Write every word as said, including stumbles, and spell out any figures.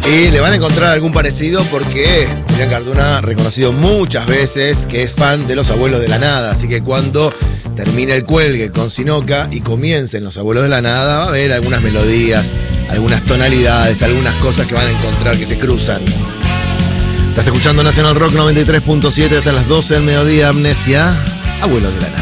Y le van a encontrar algún parecido porque Julián Cardona ha reconocido muchas veces que es fan de Los Abuelos de la Nada. Así que cuando termine el cuelgue con Sinoca y comiencen Los Abuelos de la Nada, va a haber algunas melodías, algunas tonalidades, algunas cosas que van a encontrar que se cruzan. Estás escuchando Nacional Rock noventa y tres punto siete hasta las doce del mediodía. Amnesia, Abuelos de la Nada.